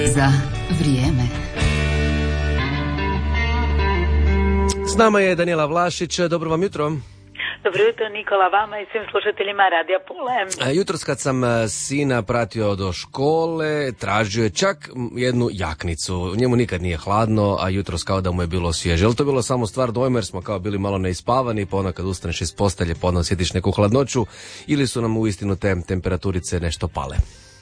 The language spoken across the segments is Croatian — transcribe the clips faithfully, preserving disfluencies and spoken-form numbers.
Za vrijeme. S nama je Danijela Vlašić, dobro vam jutro. Dobro jutro Nikola, vama i svim slušateljima Radija Pule. Jutros kad sam sina pratio do škole, tražio je čak jednu jaknicu. Njemu nikad nije hladno, a jutros kao da mu je bilo svježe. Je to bilo samo stvar dojma jer smo kao bili malo neispavani, pa onda kad ustaneš iz postelje, pa onda osjetiš neku hladnoću, ili su nam uistinu te temperaturice nešto pale?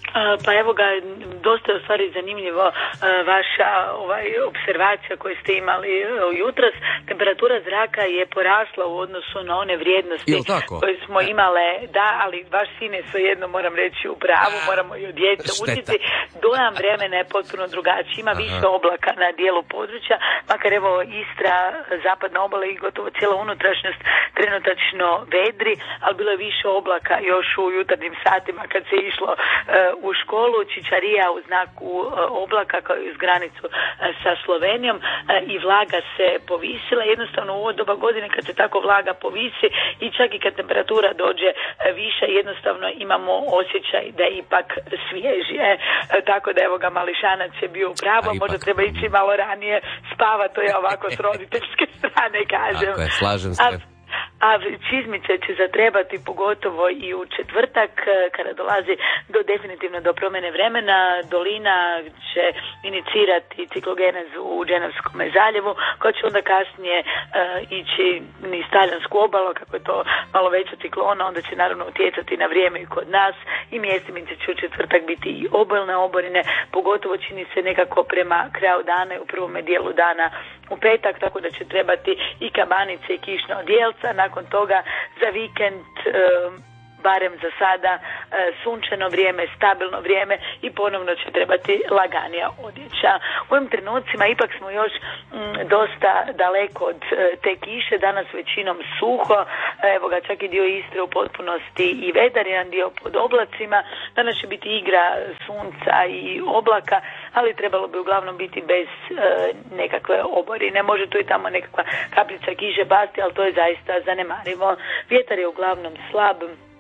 Pa evo ga, dosta je u stvari zanimljivo vaša ovaj, observacija koju ste imali jutros. Temperatura zraka je porasla u odnosu na one vrijednosti koje smo imale, da, ali vaš sin je svejedno, moram reći, u pravu, moramo i od djece učiti. Dojam vremena je potpuno drugačiji, ima Aha. više oblaka na dijelu područja, makar evo Istra, zapadna obala i gotovo cijela unutrašnjost trenutačno vedri, ali bilo je više oblaka još u jutarnjim satima kad se išlo u školu. Čičarija u znaku oblaka kao i uz granicu sa Slovenijom i vlaga se povisila. Jednostavno u ovo doba godine kad se tako vlaga povisi i čak i kad temperatura dođe više, jednostavno imamo osjećaj da je ipak svježije. Tako da evo ga, mališanac je bio pravo, možda treba ići malo ranije spava, to je ovako s roditeljske strane kažem. Tako je, slažem se. A, A čizmice će zatrebati pogotovo i u četvrtak kada dolazi do definitivno do promjene vremena. Dolina će inicirati ciklogenezu u Dženevskom zaljevu koja će onda kasnije uh, ići niz talijansku obalu, kako je to malo veća ciklona, onda će naravno utjecati na vrijeme i kod nas i mjestimice će u četvrtak biti i obalne oborine, pogotovo čini se nekako prema kraju dana i u prvome dijelu dana u petak, tako da će trebati i kabanice i kišna odjelca. Nakon toga za vikend, e, barem za sada, e, sunčano vrijeme, stabilno vrijeme i ponovno će trebati laganija odjeća. U ovim trenucima ipak smo još m, dosta daleko od e, te kiše, danas većinom suho, evo ga, čak i dio Istre u potpunosti i vedar, jedan dio pod oblacima. Danas će biti igra sunca i oblaka, ali trebalo bi uglavnom biti bez e, nekakve oborine. Može tu i tamo nekakva kapljica kiše pasti, ali to je zaista zanemarivo. Vjetar je uglavnom slab,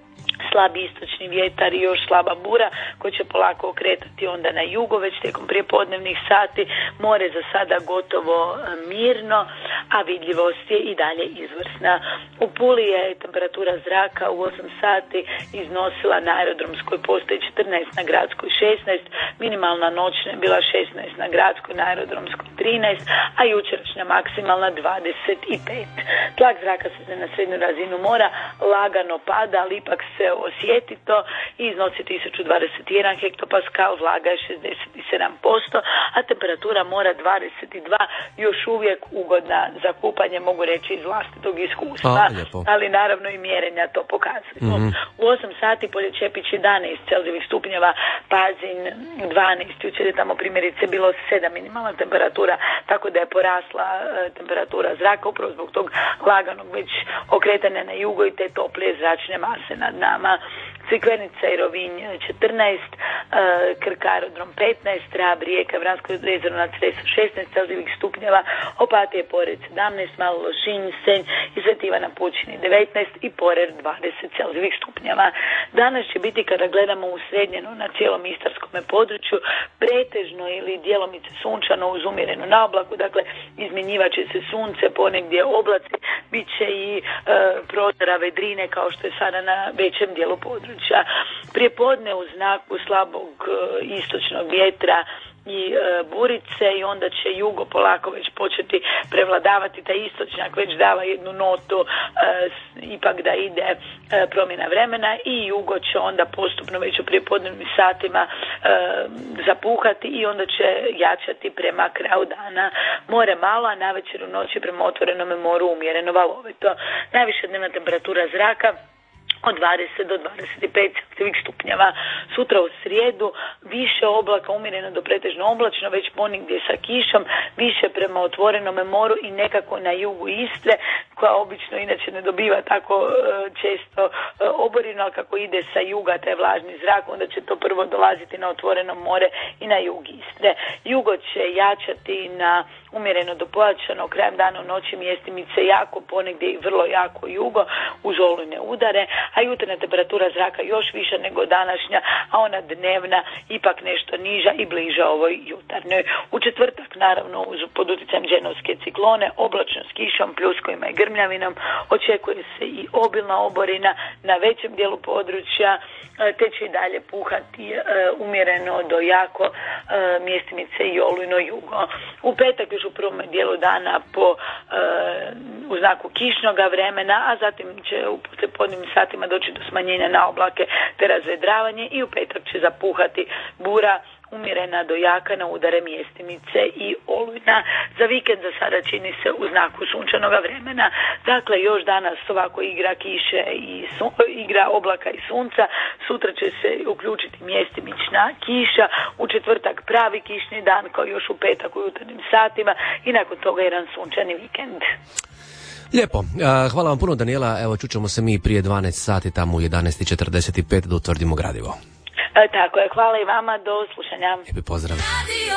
slab istočni vjetar i još slaba bura koji će polako okretati onda na jugo već tijekom prijepodnevnih sati. More za sada gotovo mirno, a vidljivost je i dalje izvrsna. U Puli je temperatura zraka u osam sati iznosila na aerodromskoj postaji četrnaest, na gradskoj šesnaest, minimalna noćna je bila šesnaest, na gradskoj, na aerodromskoj trinaest, a jučerašnja maksimalna dvadeset pet. Tlak zraka se na srednju razinu mora lagano pada, ali ipak se osjeti to i iznosi tisuću dvadeset jedan hektopaskal, vlaga je šezdeset sedam posto, a temperatura mora dvadeset dva, još uvijek ugodna za kupanje, mogu reći iz vlastitog iskustva, a, ali naravno i mjerenja to pokazuju. Mm-hmm. U osam sati polje Čepić jedanaest Celzijevih stupnjeva, Pazin dvanaest, jučer je tamo primjerice bilo sedam minimalna temperatura, tako da je porasla e, temperatura zraka upravo zbog tog laganog već okretanja na jugo i te toplije zračne mase nad nama. Crikvenica i Rovinj četrnaest, Krk aerodrom petnaest, Rab, Rijeka, Vransko jezero na Cresu šesnaest Celzijevih stupnjeva, Opatije, Pored sedamnaest, Malo Lošinj, Senj i Sveti Ivan na Pučini devetnaest i Porer dvadeset Celzijevih stupnjeva. Danas će biti, kada gledamo usrednjeno na cijelom istarskom području, pretežno ili djelomice sunčano uz umjerenu naoblaku, dakle izmjenjivat će se sunce, ponegdje oblaci, bit će i e, prozora vedrine kao što je sada na većem dijelu područja. Prijepodne u znaku slabog e, istočnog vjetra i e, burice i onda će jugo polako već početi prevladavati, taj istočnjak već dava jednu notu e, ipak da ide e, promjena vremena i jugo će onda postupno već u prijepodnevnim satima e, zapuhati i onda će jačati prema kraju dana. More malo, a navečer u noći prema otvorenome moru umjereno valovito. Najviša dnevna temperatura zraka od dvadeset do dvadeset pet Celzijevih stupnjeva. Sutra u srijedu više oblaka, umjereno do pretežno oblačno, već ponegdje sa kišom, više prema otvorenome moru i nekako na jugu Istre, koja obično inače ne dobiva tako e, često e, oborino, ali kako ide sa juga taj vlažni zrak, onda će to prvo dolaziti na otvoreno more i na jug Istre. Jugo će jačati na umjereno do pojačano, krajem dana u noći mjestimice jako, ponegdje i vrlo jako jugo uz olujne udare, a jutarnja temperatura zraka još više nego današnja, a ona dnevna ipak nešto niža i bliža ovoj jutarnjoj. U četvrtak, naravno, uz pod utjecajem dženovske ciklone, oblačno s kišom, pljuskovima i grmljavinom, očekuje se i obilna oborina na većem dijelu područja, te će i dalje puhati e, umjereno do jako e, mjestimice i olujno jugo. U petak još u prvom dijelu dana po e, u znaku kišnoga vremena, a zatim će u poslijepodnevnim satima doći do smanjenja na oblake te razvedravanje i u petak će zapuhati bura umjerena do jaka na udare mjestimice i olujna. Za vikend za sada čini se u znaku sunčanog vremena. Dakle, još danas ovako igra kiše i sun, igra oblaka i sunca. Sutra će se uključiti mjestimična kiša. U četvrtak pravi kišni dan kao još u petak u jutarnjim satima i nakon toga jedan sunčani vikend. Lijepo. Hvala vam puno, Danijela. Evo, čućemo se mi prije dvanaest sati tamo u jedanaest i četrdeset pet da utvrdimo gradivo. E, tako je, hvala i vama, do slušanja. Lijepi pozdrav.